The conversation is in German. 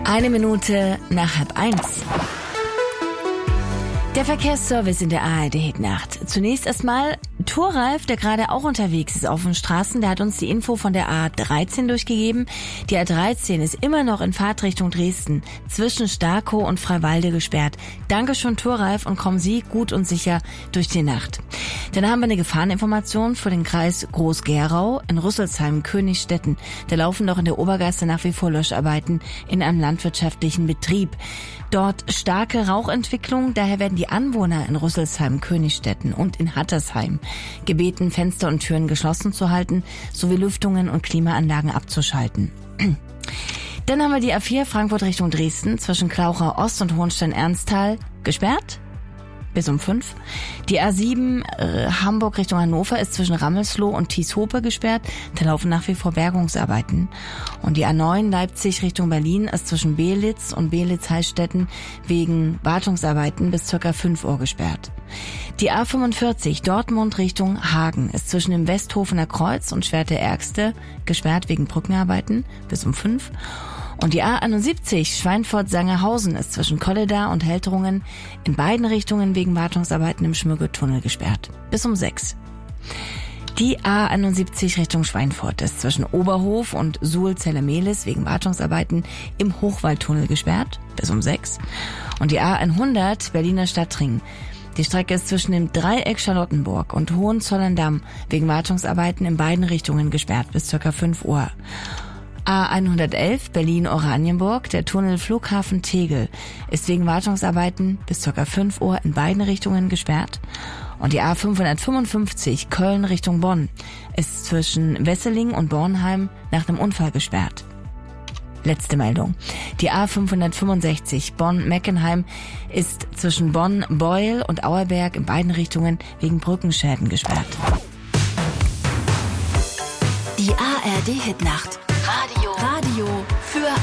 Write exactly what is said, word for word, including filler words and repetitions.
Eine Minute nach halb eins. Der Verkehrsservice in der A R D-Hitnacht. Zunächst erstmal Thoralf, der gerade auch unterwegs ist auf den Straßen. Der hat uns die Info von der A dreizehn durchgegeben. Die A dreizehn ist immer noch in Fahrtrichtung Dresden zwischen Starkow und Freiwalde gesperrt. Danke schon, Thoralf, und kommen Sie gut und sicher durch die Nacht. Dann haben wir eine Gefahreninformation für den Kreis Groß-Gerau in Rüsselsheim-Königstetten. Da laufen doch in der Obergasse nach wie vor Löscharbeiten in einem landwirtschaftlichen Betrieb. Dort starke Rauchentwicklung, daher werden die Anwohner in Rüsselsheim-Königstetten und in Hattersheim gebeten, Fenster und Türen geschlossen zu halten, sowie Lüftungen und Klimaanlagen abzuschalten. Dann haben wir die A vier Frankfurt Richtung Dresden zwischen Klauchau Ost und Hohenstein-Ernsthal gesperrt bis um fünf. Die A sieben äh, Hamburg Richtung Hannover ist zwischen Rammelsloh und Thieshope gesperrt. Da laufen nach wie vor Bergungsarbeiten. Und die A neun Leipzig Richtung Berlin ist zwischen Belitz und Belitz-Heilstätten wegen Wartungsarbeiten bis ca. fünf Uhr gesperrt. Die A fünfundvierzig Dortmund Richtung Hagen ist zwischen dem Westhofener Kreuz und Schwerte-Ärgste gesperrt wegen Brückenarbeiten bis um fünf. Und die A einundsiebzig Schweinfurt-Sangerhausen ist zwischen Kolleda und Helterungen in beiden Richtungen wegen Wartungsarbeiten im Schmürgetunnel gesperrt. Bis um sechs. Die A einundsiebzig Richtung Schweinfurt ist zwischen Oberhof und Suhl-Zelle-Mehlis wegen Wartungsarbeiten im Hochwaldtunnel gesperrt. Bis um sechs. Und die A hundert Berliner Stadtring. Die Strecke ist zwischen dem Dreieck Charlottenburg und Hohenzollern-Damm wegen Wartungsarbeiten in beiden Richtungen gesperrt bis ca. fünf Uhr. A hundertelf Berlin-Oranienburg, der Tunnel Flughafen Tegel, ist wegen Wartungsarbeiten bis ca. fünf Uhr in beiden Richtungen gesperrt. Und die A fünfhundertfünfundfünfzig Köln Richtung Bonn ist zwischen Wesseling und Bornheim nach einem Unfall gesperrt. Letzte Meldung. Die A fünfhundertfünfundsechzig Bonn-Meckenheim ist zwischen Bonn, Beuel und Auerberg in beiden Richtungen wegen Brückenschäden gesperrt. Die A R D-Hitnacht. Radio. Radio für